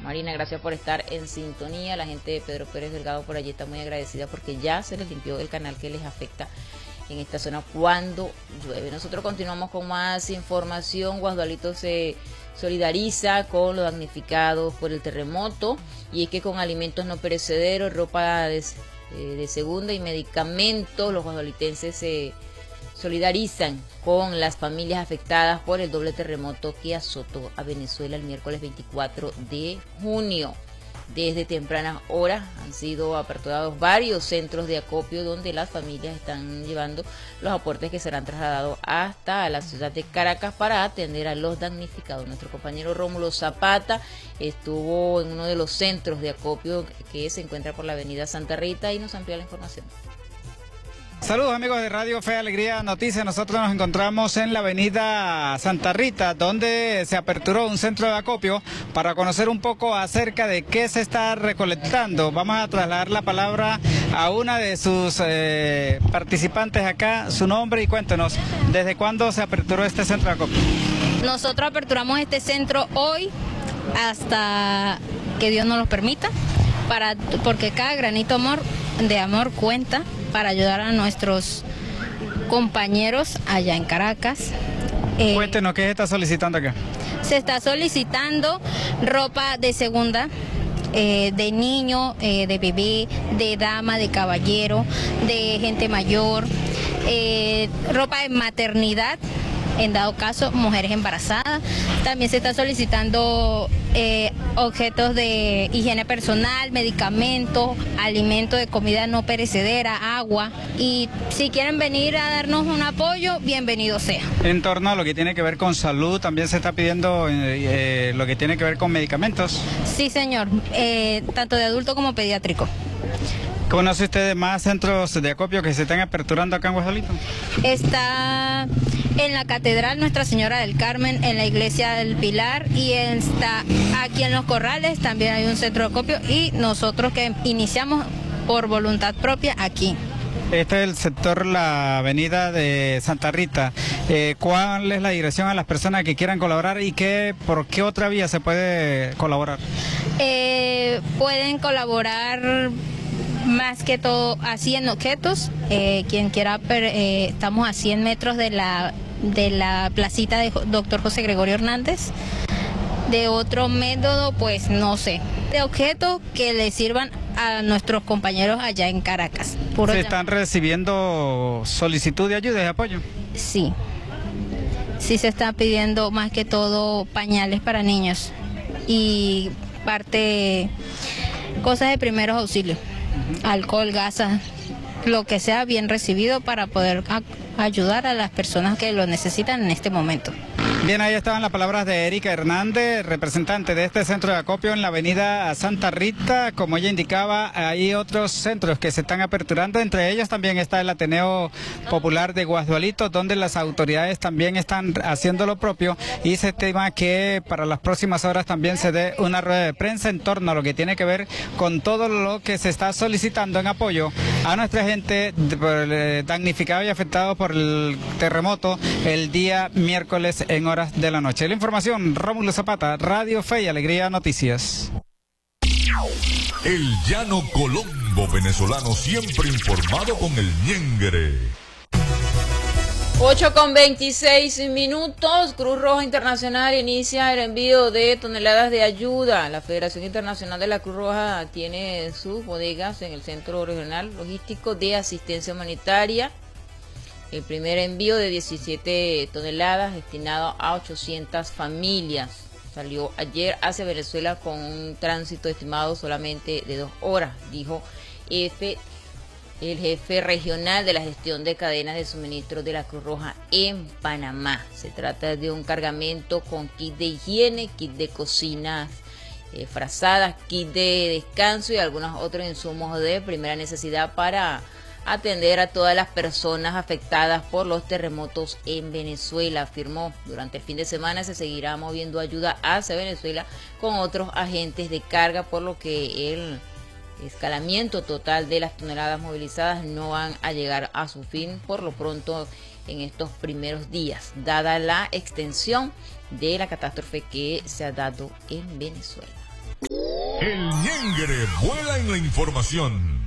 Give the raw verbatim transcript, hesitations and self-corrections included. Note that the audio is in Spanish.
Marina, gracias por estar en sintonía. La gente de Pedro Pérez Delgado por allí está muy agradecida porque ya se les limpió el canal que les afecta en esta zona cuando llueve. Nosotros continuamos con más información. Guasdualito se solidariza con los damnificados por el terremoto, y es que con alimentos no perecederos, ropa de, de segunda y medicamentos, los guasdualitenses se solidarizan con las familias afectadas por el doble terremoto que azotó a Venezuela el miércoles veinticuatro de junio. Desde tempranas horas han sido aperturados varios centros de acopio donde las familias están llevando los aportes que serán trasladados hasta la ciudad de Caracas para atender a los damnificados. Nuestro compañero Rómulo Zapata estuvo en uno de los centros de acopio que se encuentra por la avenida Santa Rita y nos amplía la información. Saludos amigos de Radio Fe, Alegría, Noticias. Nosotros nos encontramos en la avenida Santa Rita, donde se aperturó un centro de acopio para conocer un poco acerca de qué se está recolectando. Vamos a trasladar la palabra a una de sus eh, participantes acá, su nombre, y cuéntenos, ¿desde cuándo se aperturó este centro de acopio? Nosotros aperturamos este centro hoy hasta que Dios nos lo permita, para, porque cada granito amor, de amor cuenta para ayudar a nuestros compañeros allá en Caracas. Eh, Cuéntenos, ¿qué se está solicitando acá? Se está solicitando ropa de segunda, eh, de niño, eh, de bebé, de dama, de caballero, de gente mayor, eh, ropa de maternidad, en dado caso, mujeres embarazadas. También se está solicitando eh, objetos de higiene personal, medicamentos, alimentos de comida no perecedera, agua. Y si quieren venir a darnos un apoyo, bienvenido sea. En torno a lo que tiene que ver con salud, también se está pidiendo eh, lo que tiene que ver con medicamentos. Sí, señor, eh, tanto de adulto como pediátrico. ¿Conoce usted más centros de acopio que se están aperturando acá en Guasdualito? Está en la Catedral Nuestra Señora del Carmen, en la Iglesia del Pilar, y está aquí en Los Corrales, también hay un centro de acopio, y nosotros que iniciamos por voluntad propia aquí. Este es el sector, la avenida de Santa Rita. Eh, ¿Cuál es la dirección a las personas que quieran colaborar y qué, por qué otra vía se puede colaborar? Eh, pueden colaborar más que todo así en objetos, eh, quien quiera, eh, estamos a cien metros de la, de la placita de doctor José Gregorio Hernández. De otro método, pues no sé, de objetos que le sirvan a nuestros compañeros allá en Caracas. Puro ¿Se están recibiendo solicitud de ayuda y de apoyo? Sí, sí se está pidiendo más que todo pañales para niños y parte, cosas de primeros auxilios. Alcohol, gasas, lo que sea bien recibido para poder ayudar a las personas que lo necesitan en este momento. Bien, ahí estaban las palabras de Erika Hernández, representante de este centro de acopio en la avenida Santa Rita. Como ella indicaba, hay otros centros que se están aperturando, entre ellos también está el Ateneo Popular de Guasdualito, donde las autoridades también están haciendo lo propio, y se estima que para las próximas horas también se dé una rueda de prensa en torno a lo que tiene que ver con todo lo que se está solicitando en apoyo a nuestra gente damnificada y afectada por el terremoto el día miércoles en horas de la noche. La información, Rómulo Zapata, Radio Fe y Alegría Noticias. El llano Colombo venezolano, siempre informado con el ñengre. ocho con veintiséis minutos, Cruz Roja Internacional inicia el envío de toneladas de ayuda. La Federación Internacional de la Cruz Roja tiene sus bodegas en el Centro Regional Logístico de Asistencia Humanitaria. El primer envío de diecisiete toneladas destinado a ochocientas familias salió ayer hacia Venezuela con un tránsito estimado solamente de dos horas, dijo F, el jefe regional de la gestión de cadenas de suministro de la Cruz Roja en Panamá. Se trata de un cargamento con kit de higiene, kit de cocinas eh, frazadas, kit de descanso y algunos otros insumos de primera necesidad para atender a todas las personas afectadas por los terremotos en Venezuela, afirmó. Durante el fin de semana se seguirá moviendo ayuda hacia Venezuela con otros agentes de carga, por lo que el escalamiento total de las toneladas movilizadas no van a llegar a su fin por lo pronto en estos primeros días, dada la extensión de la catástrofe que se ha dado en Venezuela. Ñengre vuela en la información.